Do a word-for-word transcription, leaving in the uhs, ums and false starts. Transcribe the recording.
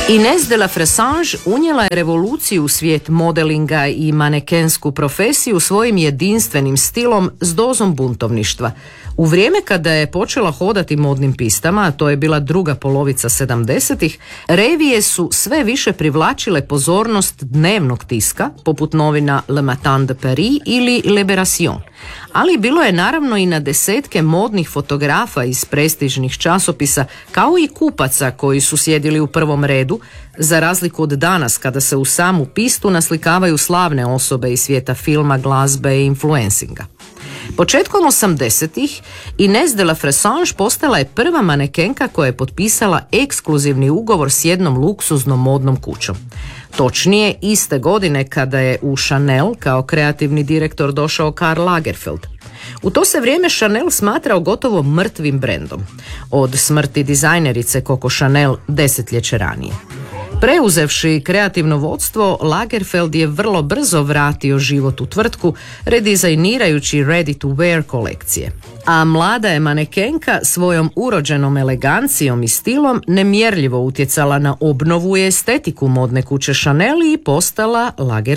Inés de la Fressange unijela je revoluciju u svijet modelinga i manekensku profesiju svojim jedinstvenim stilom s dozom buntovništva. U vrijeme kada je počela hodati modnim pistama, a to je bila druga polovica sedamdesetih, revije su sve više privlačile pozornost dnevnog tiska, poput novina Le Matin de Paris ili Libération. Ali bilo je naravno i na desetke modnih fotografa iz prestižnih časopisa, kao i kupaca koji su sjedili u prvom redu, za razliku od danas kada se u samu pistu naslikavaju slavne osobe iz svijeta filma, glazbe i influencinga. Početkom osamdesetih Inés de la Fressange postala je prva manekenka koja je potpisala ekskluzivni ugovor s jednom luksuznom modnom kućom. Točnije, iste godine kada je u Chanel kao kreativni direktor došao Karl Lagerfeld. U to se vrijeme Chanel smatrao gotovo mrtvim brendom, od smrti dizajnerice Coco Chanel desetljeće ranije. Preuzevši kreativno vodstvo, Lagerfeld je vrlo brzo vratio život u tvrtku, redizajnirajući ready to wear kolekcije. A mlada je manekenka svojom urođenom elegancijom i stilom nemjerljivo utjecala na obnovu i estetiku modne kuće Chanel i postala Lagerfeld